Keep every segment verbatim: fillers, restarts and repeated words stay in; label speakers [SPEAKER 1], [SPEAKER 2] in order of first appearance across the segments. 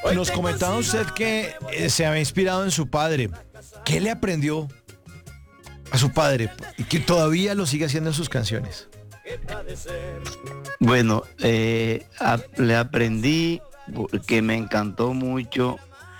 [SPEAKER 1] Nos comentaba usted que eh, se había inspirado en su padre. ¿Qué le aprendió a su padre y que todavía lo sigue haciendo en sus canciones?
[SPEAKER 2] Bueno, eh, a- le aprendí que me encantó mucho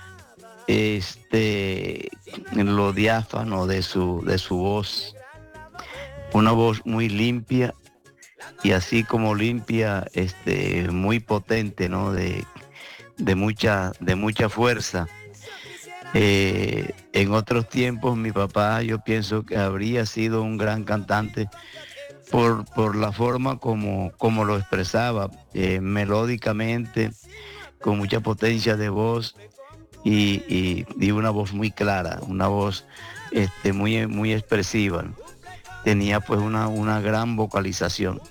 [SPEAKER 2] este lo diáfano de su de su voz, una voz muy limpia y así como limpia, este muy potente, ¿no? De, de mucha de mucha fuerza. Eh, en otros tiempos mi papá, yo pienso que habría sido un gran cantante por, por la forma como, como lo expresaba, eh, melódicamente, con mucha potencia de voz y, y- y una voz muy clara, una voz este, muy, muy expresiva. Tenía pues una, una gran vocalización.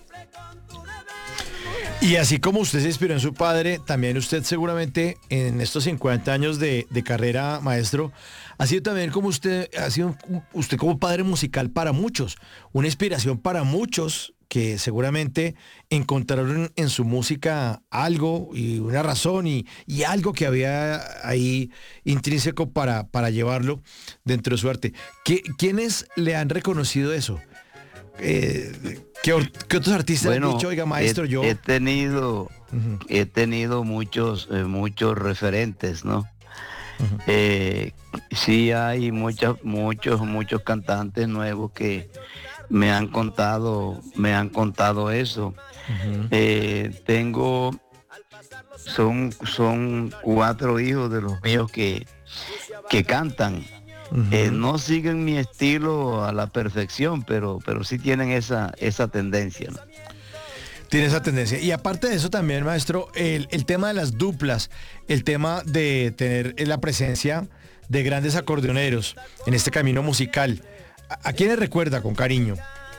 [SPEAKER 1] Y así como usted se inspiró en su padre, también usted seguramente en estos cincuenta años de, de carrera, maestro, ha sido también como usted, ha sido un- usted como padre musical para muchos, una inspiración para muchos que seguramente encontraron en su música algo y una razón y, y algo que había ahí intrínseco para, para llevarlo dentro de su arte. ¿Qué- ¿Quiénes le han reconocido eso? Eh, ¿qué, or- qué otros artistas han
[SPEAKER 2] Bueno,
[SPEAKER 1] dicho, oiga,
[SPEAKER 2] he,
[SPEAKER 1] maestro, yo?
[SPEAKER 2] he tenido,
[SPEAKER 1] Ujú,
[SPEAKER 2] he tenido muchos, eh, muchos referentes, ¿no?
[SPEAKER 1] ujú.
[SPEAKER 2] Eh, sí hay muchas, muchos, muchos cantantes nuevos que me han contado, me han contado eso.
[SPEAKER 1] Ujú.
[SPEAKER 2] Eh, tengo, son, son cuatro hijos de los míos que, que cantan. Eh,
[SPEAKER 1] Ujú.
[SPEAKER 2] no siguen mi estilo a la perfección, pero, pero sí tienen esa, esa tendencia, ¿no?
[SPEAKER 1] Tiene esa tendencia. Y aparte de eso también, maestro, el, el tema de las duplas, el tema de tener la presencia de grandes acordeoneros en este camino musical. ¿A, a quiénes recuerda con cariño?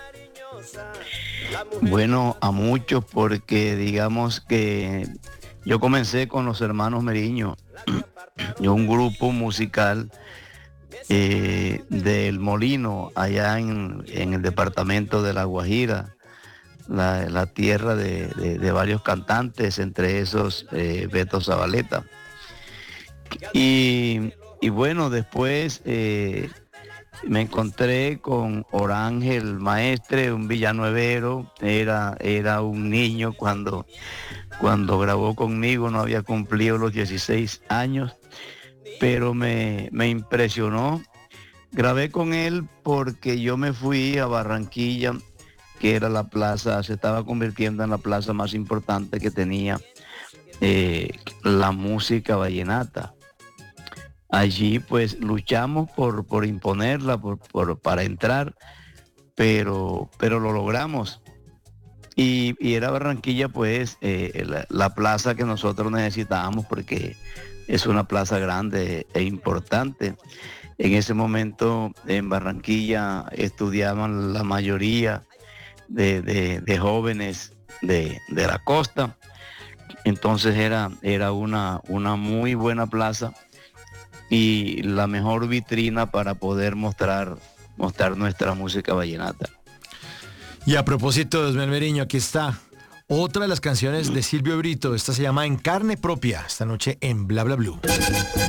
[SPEAKER 2] Bueno, a muchos, porque digamos que yo comencé con los hermanos Meriño, un grupo musical eh, del Molino, allá en, en el departamento de La Guajira, la, la tierra de, de- de varios cantantes, entre esos eh, Beto Zabaleta. Y, y bueno, después eh, me encontré con Orángel Maestre, un villanuevero, era, era un niño cuando, cuando grabó conmigo, no había cumplido los dieciséis años, pero me, me impresionó. Grabé con él porque yo me fui a Barranquilla, que era la plaza, se estaba convirtiendo en la plaza más importante que tenía eh, la música vallenata. Allí pues luchamos por, por imponerla, por, por- para entrar, pero, pero lo logramos. Y, y era Barranquilla pues eh, la, la plaza que nosotros necesitábamos porque es una plaza grande e importante. En ese momento en Barranquilla estudiaban la mayoría de, de- de jóvenes de, de la costa, entonces era, era una, una muy buena plaza y la mejor vitrina para poder mostrar, mostrar nuestra música vallenata.
[SPEAKER 1] Y a propósito de Osmer Meriño, aquí está otra de las canciones de Silvio Brito. Esta se llama En Carne Propia, esta noche en Bla Bla Blue.